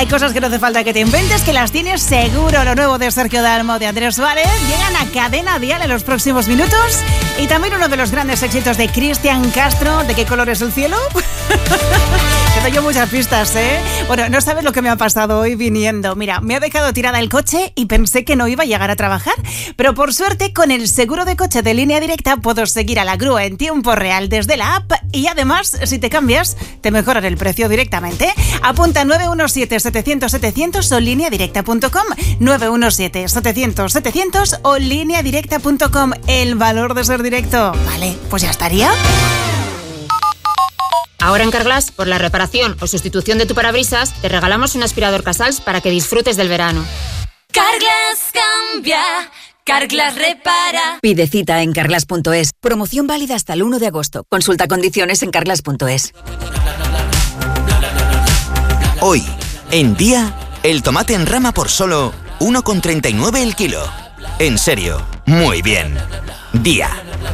Hay cosas que no hace falta que te inventes, que las tienes seguro. Lo nuevo de Sergio Dalmo, de Andrés Suárez, llegan a Cadena Dial en los próximos minutos. Y también uno de los grandes éxitos de Cristian Castro, ¿de qué color es el cielo? Te doy yo muchas pistas, ¿eh? Bueno, no sabes lo que me ha pasado hoy viniendo. Mira, me ha dejado tirada el coche y pensé que no iba a llegar a trabajar. Pero por suerte, con el seguro de coche de Línea Directa, puedo seguir a la grúa en tiempo real desde la app. Y además, si te cambias, te mejoran el precio directamente. Apunta 917-700-700 o lineadirecta.com. 917-700-700 o lineadirecta.com. El valor de ser directo. Vale, pues ya estaría. Ahora en Carglass, por la reparación o sustitución de tu parabrisas, te regalamos un aspirador Casals para que disfrutes del verano. Carglass cambia, Carglass repara. Pide cita en carglass.es. Promoción válida hasta el 1 de agosto. Consulta condiciones en carglass.es. Hoy, en Día, el tomate en rama por solo 1,39 el kilo. En serio, muy bien. Día.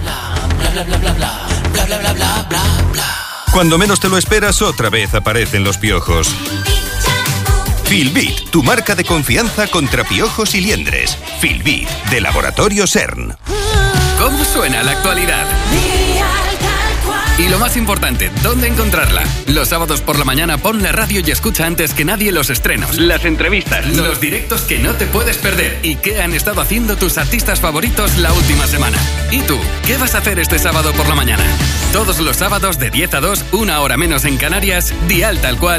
Cuando menos te lo esperas, otra vez aparecen los piojos. Filbit, tu marca de confianza contra piojos y liendres. Filbit, de Laboratorio CERN. ¿Cómo suena la actualidad? Y lo más importante, ¿dónde encontrarla? Los sábados por la mañana pon la radio y escucha antes que nadie los estrenos, las entrevistas, los directos que no te puedes perder y qué han estado haciendo tus artistas favoritos la última semana. ¿Y tú? ¿Qué vas a hacer este sábado por la mañana? Todos los sábados de 10 a 2, una hora menos en Canarias, Dial Tal Cual.